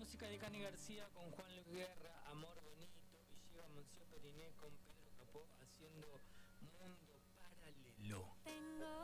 música de Cani García con Juan Luis Guerra, Amor Bonito, y llega Monsieur Periné con Pedro Capó haciendo